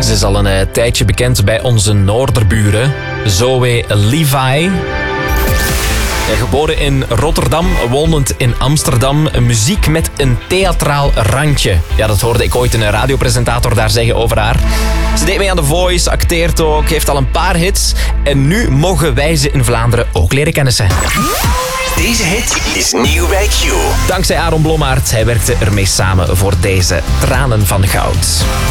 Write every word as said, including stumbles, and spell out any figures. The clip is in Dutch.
Ze is al een uh, tijdje bekend bij onze noorderburen. Zoe Levi. Ja, geboren in Rotterdam, wonend in Amsterdam. Muziek met een theatraal randje. Ja, dat hoorde ik ooit een radiopresentator daar zeggen over haar. Ze deed mee aan The Voice, acteert ook, heeft al een paar hits. En nu mogen wij ze in Vlaanderen ook leren kennen. Deze hit is nieuw bij Q. Dankzij Aaron Blommaert. Hij werkte ermee samen voor deze Tranen van Goud.